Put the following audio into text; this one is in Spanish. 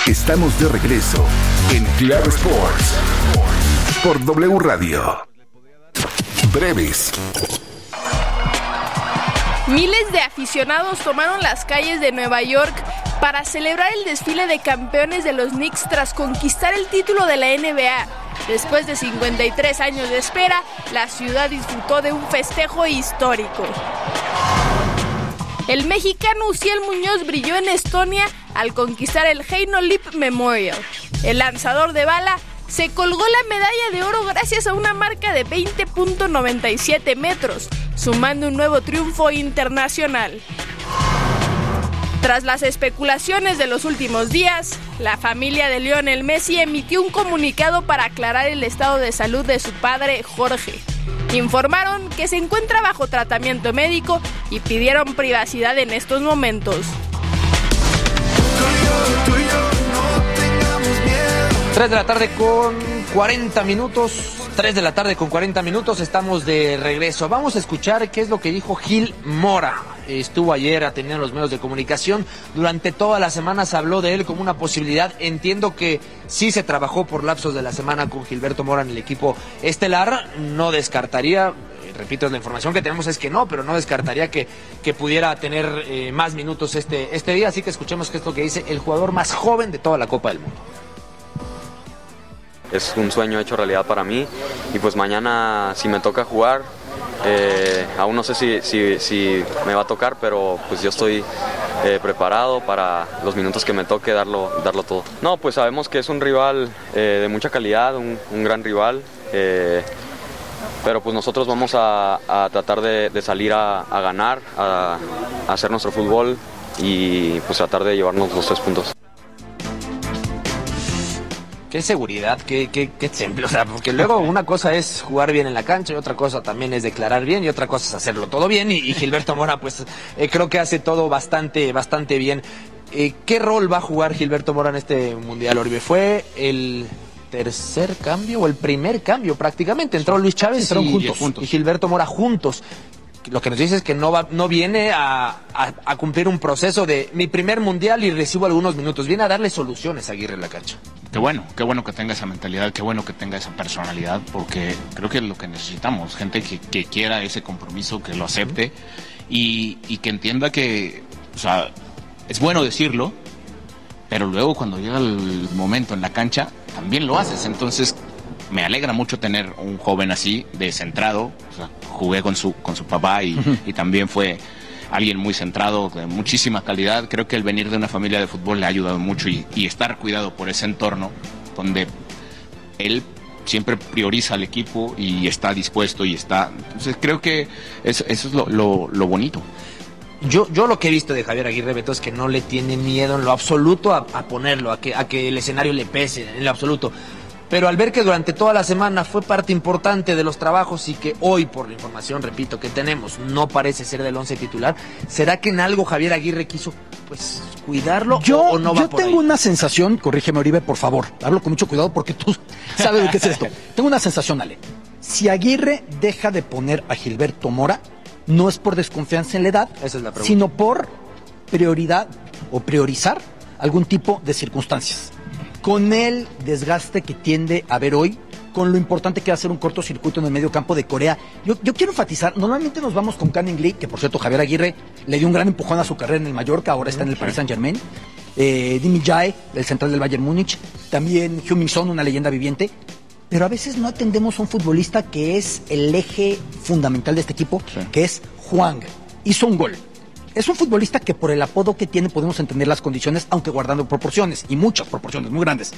Estamos de regreso en Claro Sports por W Radio. Breves. Miles de aficionados tomaron las calles de Nueva York para celebrar el desfile de campeones de los Knicks tras conquistar el título de la NBA. Después de 53 años de espera, la ciudad disfrutó de un festejo histórico. El mexicano Uziel Muñoz brilló en Estonia al conquistar el Heino Lip Memorial. El lanzador de bala se colgó la medalla de oro gracias a una marca de 20.97 metros, sumando un nuevo triunfo internacional. Tras las especulaciones de los últimos días, la familia de Lionel Messi emitió un comunicado para aclarar el estado de salud de su padre, Jorge. Informaron que se encuentra bajo tratamiento médico y pidieron privacidad en estos momentos. 3 de la tarde con 40 minutos. 3 de la tarde con 40 minutos, estamos de regreso. Vamos a escuchar qué es lo que dijo Gil Mora. Estuvo ayer atendiendo los medios de comunicación. Durante toda la semana se habló de él como una posibilidad. Entiendo que sí se trabajó por lapsos de la semana con Gilberto Mora en el equipo estelar. No descartaría, repito, la información que tenemos es que no, pero no descartaría que pudiera tener más minutos este día. Así que escuchemos qué es lo que dice el jugador más joven de toda la Copa del Mundo. Es un sueño hecho realidad para mí y pues mañana si me toca jugar, aún no sé si me va a tocar, pero pues yo estoy preparado para los minutos que me toque darlo todo. No, pues sabemos que es un rival de mucha calidad, un gran rival, pero pues nosotros vamos a tratar de salir a ganar, a hacer nuestro fútbol y pues tratar de llevarnos los 3 puntos. Qué seguridad, qué temple, o sea, porque luego una cosa es jugar bien en la cancha y otra cosa también es declarar bien y otra cosa es hacerlo todo bien y Gilberto Mora pues creo que hace todo bastante bien. ¿Qué rol va a jugar Gilberto Mora en este Mundial, Oribe? ¿Fue el tercer cambio o el primer cambio prácticamente? Entró Luis Chávez y Gilberto Mora juntos. Lo que nos dice es que no viene a cumplir un proceso de mi primer mundial y recibo algunos minutos. Viene a darle soluciones a Aguirre en la cancha. Qué bueno que tenga esa mentalidad, qué bueno que tenga esa personalidad, porque creo que es lo que necesitamos, gente que quiera ese compromiso, que lo acepte y que entienda que, o sea, es bueno decirlo, pero luego cuando llega el momento en la cancha, también lo haces. Entonces, me alegra mucho tener un joven así, de centrado. O sea, jugué con su papá y también fue alguien muy centrado, de muchísima calidad. Creo que el venir de una familia de fútbol le ha ayudado mucho y estar cuidado por ese entorno donde él siempre prioriza al equipo y está dispuesto y está. Entonces creo que eso es lo bonito. Yo lo que he visto de Javier Aguirre, Beto, es que no le tiene miedo en lo absoluto a ponerlo, a que el escenario le pese, en lo absoluto. Pero al ver que durante toda la semana fue parte importante de los trabajos y que hoy, por la información, repito, que tenemos, no parece ser del 11 titular, ¿será que en algo Javier Aguirre quiso, pues, cuidarlo o no va por ahí? Yo tengo una sensación, corrígeme, Oribe, por favor, hablo con mucho cuidado porque tú sabes lo que es esto. Tengo una sensación, Ale. Si Aguirre deja de poner a Gilberto Mora, no es por desconfianza en la edad, esa es la pregunta, sino por prioridad o priorizar algún tipo de circunstancias. Con el desgaste que tiende a haber hoy, con lo importante que va a ser un cortocircuito en el medio campo de Corea. Yo quiero enfatizar, normalmente nos vamos con Canning Lee, que por cierto Javier Aguirre le dio un gran empujón a su carrera en el Mallorca, ahora está en el Paris Saint-Germain. Dimi Jae, el central del Bayern Múnich, también Heung-min Son, una leyenda viviente. Pero a veces no atendemos a un futbolista que es el eje fundamental de este equipo, que es Hwang. Hizo un gol. Es un futbolista que por el apodo que tiene podemos entender las condiciones, aunque guardando proporciones, y muchas proporciones muy grandes.